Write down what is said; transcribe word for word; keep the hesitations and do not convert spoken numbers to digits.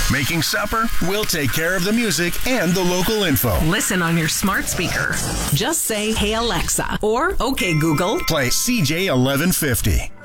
Making supper? We'll take care of the music and the local info. Listen on your smart speaker. Just say, "Hey Alexa," or "Okay Google." Play C J eleven fifty.